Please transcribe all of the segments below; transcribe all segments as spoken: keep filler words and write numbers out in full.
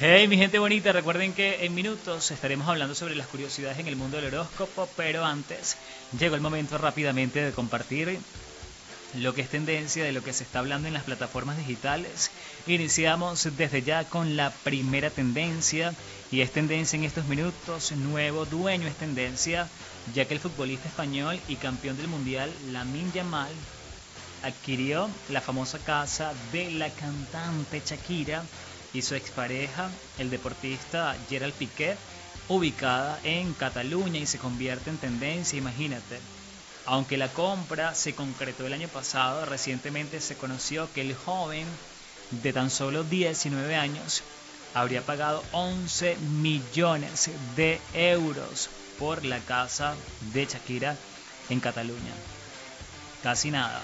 Hey, mi gente bonita, recuerden que en minutos estaremos hablando sobre las curiosidades en el mundo del horóscopo, pero antes llegó el momento rápidamente de compartir lo que es tendencia de lo que se está hablando en las plataformas digitales. Iniciamos desde ya con la primera tendencia y es tendencia en estos minutos, nuevo dueño es tendencia, ya que el futbolista español y campeón del mundial Lamine Yamal adquirió la famosa casa de la cantante Shakira y su expareja, el deportista Gerard Piqué, ubicada en Cataluña y se convierte en tendencia, imagínate. Aunque la compra se concretó el año pasado, recientemente se conoció que el joven de tan solo diecinueve años habría pagado once millones de euros por la casa de Shakira en Cataluña. Casi nada.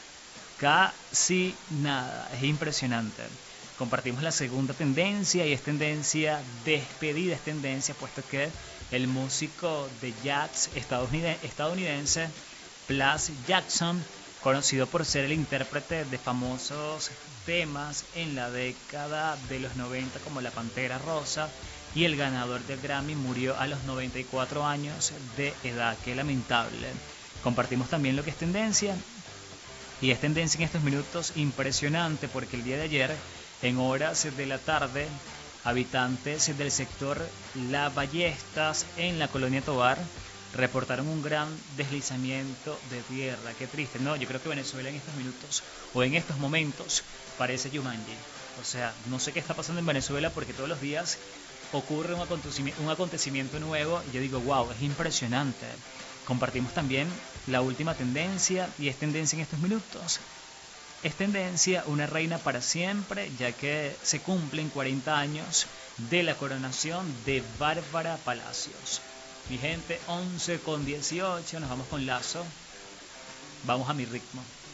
Casi nada, es impresionante. Compartimos la segunda tendencia y es tendencia despedida, es tendencia puesto que el músico de jazz estadounidense Plus Jackson, conocido por ser el intérprete de famosos temas en la década de los noventa como La Pantera Rosa y el ganador del Grammy, murió a los noventa y cuatro años de edad. Qué lamentable. Compartimos también lo que es tendencia y es tendencia en estos minutos impresionante porque el día de ayer, en horas de la tarde, habitantes del sector La Ballestas en la colonia Tovar reportaron un gran deslizamiento de tierra. Qué triste, ¿no? Yo creo que Venezuela en estos minutos o en estos momentos parece Jumanji. O sea, no sé qué está pasando en Venezuela porque todos los días ocurre un acontecimiento, un acontecimiento nuevo y yo digo, wow, es impresionante. Compartimos también la última tendencia y es tendencia en estos minutos. Es tendencia una reina para siempre, ya que se cumplen cuarenta años de la coronación de Bárbara Palacios. Mi gente, once con dieciocho, nos vamos con Lazo. Vamos a mi ritmo.